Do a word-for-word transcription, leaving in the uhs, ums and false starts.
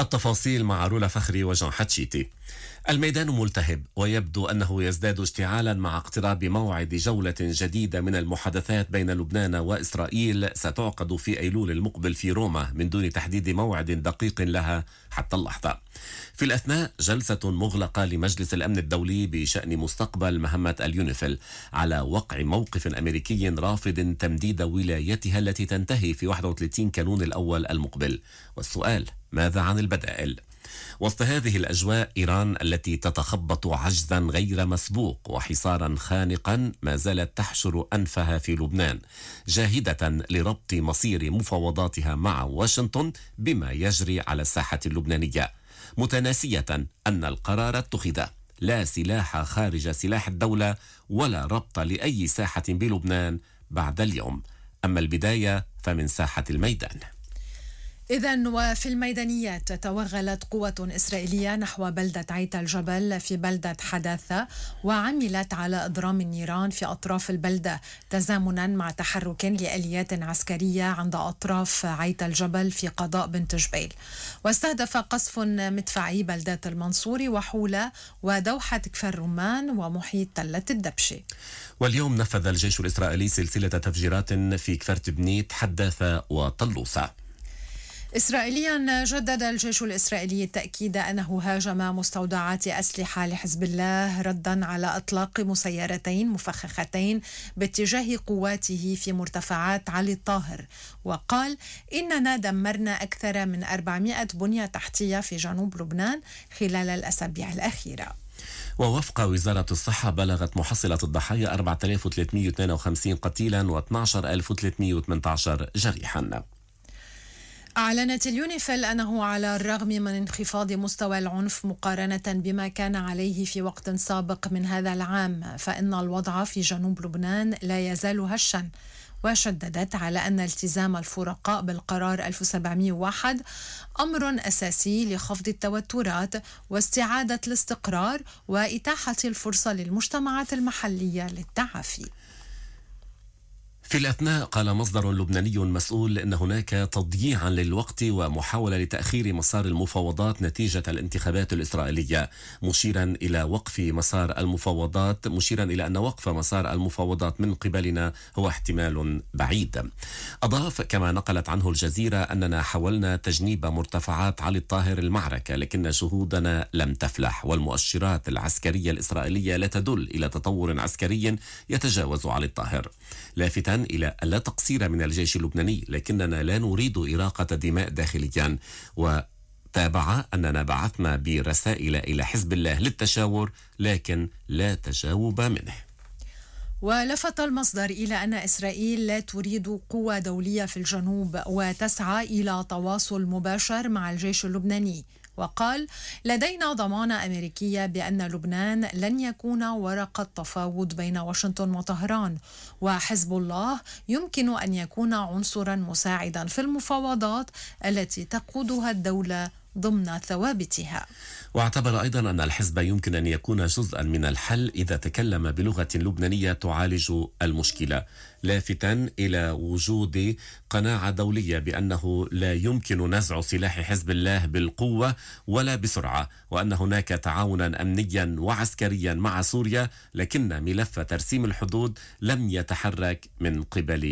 التفاصيل مع رولا فخري وجان حتشيتي. الميدان ملتهب ويبدو أنه يزداد اشتعالا مع اقتراب موعد جولة جديدة من المحادثات بين لبنان وإسرائيل ستعقد في أيلول المقبل في روما من دون تحديد موعد دقيق لها حتى اللحظة. في الأثناء جلسة مغلقة لمجلس الأمن الدولي بشأن مستقبل مهمة اليونيفيل على وقع موقف أمريكي رافض تمديد ولايتها التي تنتهي في واحد وثلاثين كانون الأول المقبل. والسؤال: ماذا عن البدائل؟ وسط هذه الأجواء، إيران التي تتخبط عجزا غير مسبوق وحصارا خانقا ما زالت تحشر أنفها في لبنان، جاهدة لربط مصير مفاوضاتها مع واشنطن بما يجري على الساحة اللبنانية، متناسية أن القرار اتخذ لا سلاح خارج سلاح الدولة ولا ربط لأي ساحة بلبنان بعد اليوم. أما البداية فمن ساحة الميدان. إذن وفي الميدانيات توغلت قوة إسرائيلية نحو بلدة عيت الجبل في بلدة حداثة، وعملت على إضرام النيران في أطراف البلدة تزامنا مع تحرك لآليات عسكرية عند أطراف عيت الجبل في قضاء بنت جبيل. واستهدف قصف مدفعي بلدات المنصوري وحولة ودوحة كفر رمان ومحيط تلة الدبشة. واليوم نفذ الجيش الإسرائيلي سلسلة تفجيرات في كفر تبنيت، حداثة وطلوسة. إسرائيليا جدد الجيش الإسرائيلي التأكيد أنه هاجم مستودعات أسلحة لحزب الله ردا على إطلاق مسيرتين مفخختين باتجاه قواته في مرتفعات علي الطاهر، وقال: إننا دمرنا أكثر من أربعمائة بنية تحتية في جنوب لبنان خلال الأسابيع الأخيرة. ووفق وزارة الصحة بلغت محصلة الضحايا أربعة آلاف وثلاثمائة واثنين وخمسين قتيلا واثني عشر ألف وثلاثمائة وثمانية عشر جريحا. أعلنت اليونيفيل أنه على الرغم من انخفاض مستوى العنف مقارنة بما كان عليه في وقت سابق من هذا العام، فإن الوضع في جنوب لبنان لا يزال هشا. وشددت على أن التزام الفرقاء بالقرار ألف وسبعمائة وواحد أمر أساسي لخفض التوترات واستعادة الاستقرار وإتاحة الفرصة للمجتمعات المحلية للتعافي. في الأثناء قال مصدر لبناني مسؤول إن هناك تضييعا للوقت ومحاولة لتأخير مسار المفاوضات نتيجة الانتخابات الإسرائيلية، مشيرا إلى وقف مسار المفاوضات مشيرا إلى أن وقف مسار المفاوضات من قبلنا هو احتمال بعيد. أضاف كما نقلت عنه الجزيرة أننا حاولنا تجنيب مرتفعات علي الطاهر المعركة، لكن جهودنا لم تفلح، والمؤشرات العسكرية الإسرائيلية لا تدل إلى تطور عسكري يتجاوز علي الطاهر، لافتا إلى ألا تقصير من الجيش اللبناني، لكننا لا نريد إراقة دماء داخليا. وتابع أننا بعثنا برسائل إلى حزب الله للتشاور لكن لا تجاوب منه. ولفت المصدر إلى أن إسرائيل لا تريد قوة دولية في الجنوب وتسعى إلى تواصل مباشر مع الجيش اللبناني، وقال: لدينا ضمانة أمريكية بأن لبنان لن يكون ورقة تفاوض بين واشنطن وطهران، وحزب الله يمكن أن يكون عنصرا مساعدا في المفاوضات التي تقودها الدولة ضمن ثوابتها. واعتبر أيضا أن الحزب يمكن أن يكون جزءا من الحل إذا تكلم بلغة لبنانية تعالج المشكلة، لافتا إلى وجود قناعة دولية بأنه لا يمكن نزع سلاح حزب الله بالقوة ولا بسرعة، وأن هناك تعاونا أمنيا وعسكريا مع سوريا، لكن ملف ترسيم الحدود لم يتحرك من قبل